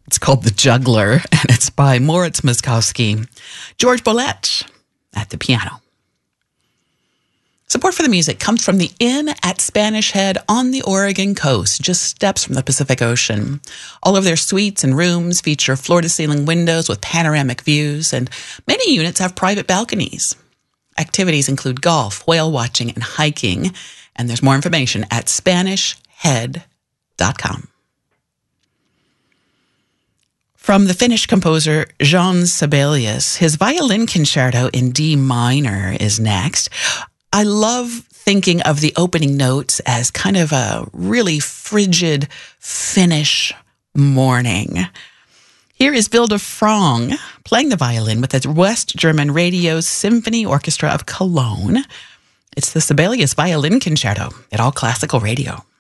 It's called The Juggler, and it's by Moritz Moszkowski. George Bollett at the piano. Support for the music comes from the Inn at Spanish Head on the Oregon coast, just steps from the Pacific Ocean. All of their suites and rooms feature floor-to-ceiling windows with panoramic views, and many units have private balconies. Activities include golf, whale watching, and hiking, and there's more information at SpanishHead.com. From the Finnish composer Jean Sibelius, his violin concerto in D minor is next. I love thinking of the opening notes as kind of a really frigid Finnish morning. Here is Vilde Frang playing the violin with the West German Radio's Symphony Orchestra of Cologne. It's the Sibelius Violin Concerto at All Classical Radio.